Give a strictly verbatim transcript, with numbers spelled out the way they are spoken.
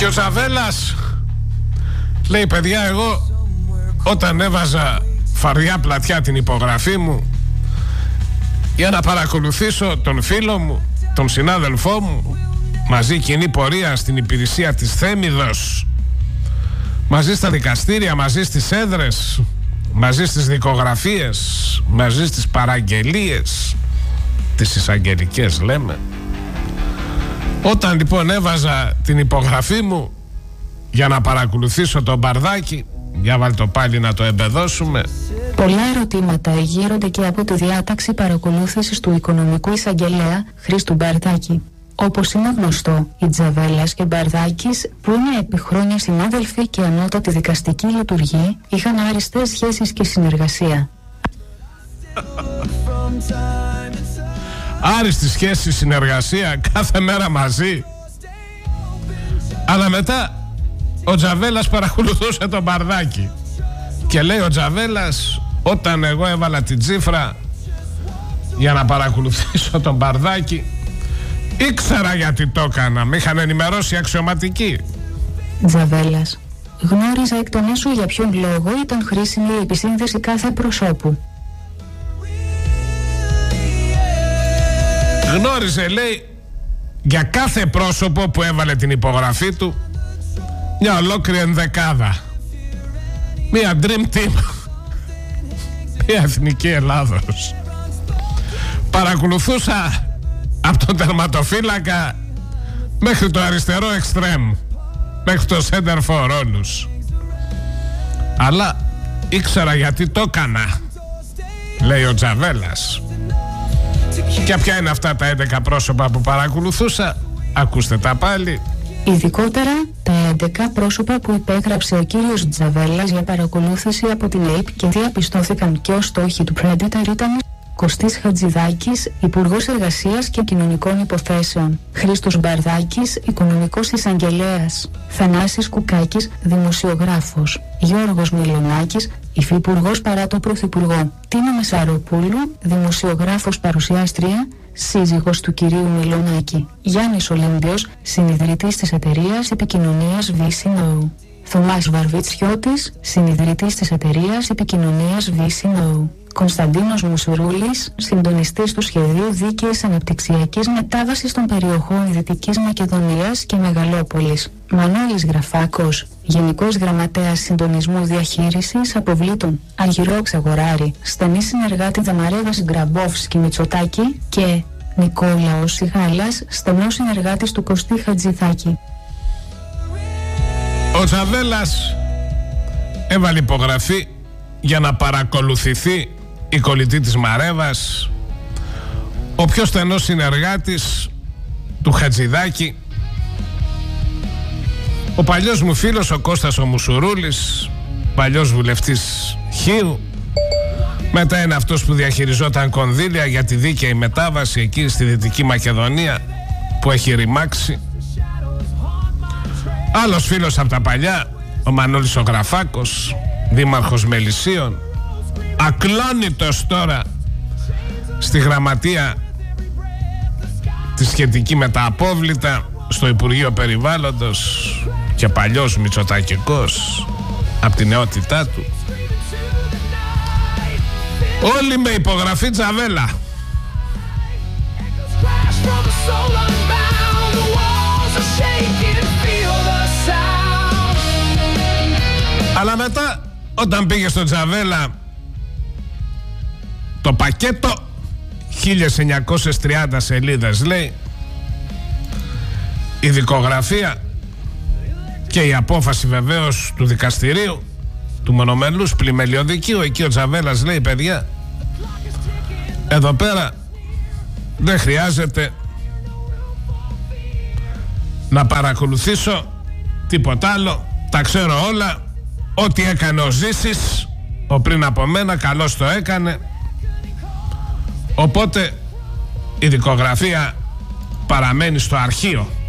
Και ο Τσαβέλας λέει, παιδιά, εγώ όταν έβαζα φαρδιά πλατιά την υπογραφή μου για να παρακολουθήσω τον φίλο μου, τον συνάδελφό μου, μαζί κοινή πορεία στην υπηρεσία της Θέμιδος, μαζί στα δικαστήρια, μαζί στις έδρες, μαζί στις δικογραφίες, μαζί στις παραγγελίες, τις εισαγγελικές λέμε. Όταν λοιπόν έβαζα την υπογραφή μου για να παρακολουθήσω τον Μπαρδάκη, για βάλ' το πάλι να το εμπεδώσουμε. Πολλά ερωτήματα γύρονται και από τη διάταξη παρακολούθησης του οικονομικού εισαγγελέα Χρήστου Μπαρδάκη. Όπως είναι γνωστό, οι Τζαβέλας και Μπαρδάκης, που είναι επί χρόνια συνάδελφοι και ανώτατη δικαστική λειτουργή, είχαν άριστες σχέσεις και συνεργασία. Άριστη σχέση, συνεργασία, κάθε μέρα μαζί. Αλλά μετά ο Τζαβέλας παρακολουθούσε τον Μπαρδάκη και λέει ο Τζαβέλας, όταν εγώ έβαλα την τσίφρα για να παρακολουθήσω τον Μπαρδάκη, ήξερα γιατί το έκανα, με είχαν ενημερώσει αξιωματικοί. Τζαβέλας: γνώριζα εκ των έσω για ποιον λόγο ήταν χρήσιμη η επισύνδεση κάθε προσώπου. Γνώριζε, λέει, για κάθε πρόσωπο που έβαλε την υπογραφή του μια ολόκληρη ενδεκάδα, μια dream team, μια εθνική Ελλάδος. Παρακολουθούσα από τον τερματοφύλακα μέχρι το αριστερό εξτρέμ, μέχρι το center for όλους. Αλλά ήξερα γιατί το έκανα, λέει ο Τζαβέλας. Και ποια είναι αυτά τα έντεκα πρόσωπα που παρακολουθούσα? Ακούστε τα πάλι. Ειδικότερα τα έντεκα πρόσωπα που υπέγραψε ο κύριος Τζαβέλας για παρακολούθηση από την ΕΙΠ και διαπιστώθηκαν και ως στόχοι του Predator ήταν Κωστής Χατζηδάκης, Υπουργός Εργασίας και Κοινωνικών Υποθέσεων; Χρήστος Μπαρδάκης, Οικονομικός Εισαγγελέας; Θανάσης Κουκάκης, Δημοσιογράφος; Γιώργος Μιλονάκης, Υφυπουργός παρά τον Πρωθυπουργό; Τίνα Μεσαροπούλου, Δημοσιογράφος παρουσιάστρια, σύζυγος του κυρίου Μιλονάκη; Γιάννης Ολύμπιος, Συνιδρυτής της Εταιρείας Επικοινωνίας βι σι ο. Θωμάς Βαρβιτσιώτης, Συνιδρυτής της Εταιρείας Επικοινωνίας βι σι ο. Κωνσταντίνος Μουσουρούλης, συντονιστής του Σχεδίου Δίκαιης Αναπτυξιακής Μετάβασης των περιοχών Δυτικής Μακεδονίας και Μεγαλόπολης. Μανώλης Γραφάκος, Γενικός Γραμματέας Συντονισμού Διαχείρισης Αποβλήτων Αργυρόξ Αγοράρη, στενή συνεργάτη Δαμαρέβας Γκραμπόφσκι Μητσοτάκη και Νικόλαος Σιγάλας, στενός συνεργάτης του Κωστή Χατζηδάκη. Ο Τσαβέλας έβαλε υπογραφή για να παρακολουθηθεί η κολλητή της Μαρέβας, ο πιο στενός συνεργάτης του Χατζηδάκη, ο παλιός μου φίλος ο Κώστας ο Μουσουρούλης, παλιός βουλευτής Χίου. Μετά είναι αυτός που διαχειριζόταν κονδύλια για τη δίκαιη μετάβαση εκεί στη Δυτική Μακεδονία που έχει ρημάξει. Άλλος φίλος από τα παλιά, ο Μανώλης ο Γραφάκος, δήμαρχος Μελισσίων, ακλόνητος τώρα στη γραμματεία τη σχετική με τα απόβλητα στο Υπουργείο Περιβάλλοντος και παλιός μητσοτακικός από την νεότητά του. Όλοι με υπογραφή Τζαβέλα. Αλλά μετά, όταν πήγε στο Τζαβέλα, το πακέτο χίλια εννιακόσιες τριάντα σελίδες λέει, η δικογραφία και η απόφαση βεβαίως του δικαστηρίου του μονομελούς πλημελιωδικίου. Εκεί ο Τζαβέλας λέει, παιδιά, εδώ πέρα δεν χρειάζεται να παρακολουθήσω τίποτα άλλο, τα ξέρω όλα. Ό,τι έκανε ο Ζήσης, ο πριν από μένα, καλώς το έκανε. Οπότε η δικογραφία παραμένει στο αρχείο.